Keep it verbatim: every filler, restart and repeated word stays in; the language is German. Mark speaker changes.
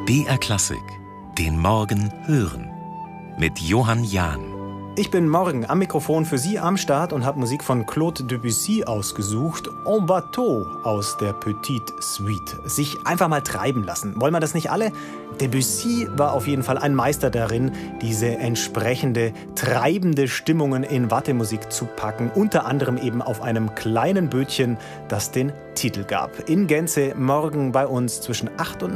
Speaker 1: B R Klassik, den Morgen hören. Mit Johann Jahn.
Speaker 2: Ich bin morgen am Mikrofon für Sie am Start und habe Musik von Claude Debussy ausgesucht. En bateau aus der Petite Suite. Sich einfach mal treiben lassen. Wollen wir das nicht alle? Debussy war auf jeden Fall ein Meister darin, diese entsprechende, treibende Stimmungen in Wattemusik zu packen. Unter anderem eben auf einem kleinen Bötchen, das den Titel gab. In Gänze morgen bei uns zwischen acht und